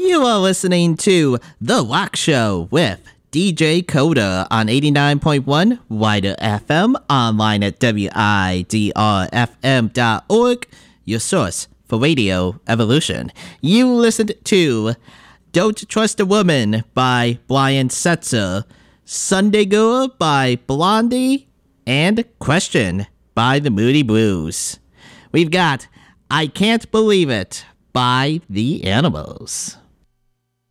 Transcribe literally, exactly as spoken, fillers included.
You are listening to The Rock Show with D J Coda on eighty-nine point one Wider F M, online at W I D R F M dot org, your source for Radio Evolution. You listened to Don't Trust a Woman by Brian Setzer, Sunday Girl by Blondie, and Question by the Moody Blues. We've got I Can't Believe It by The Animals.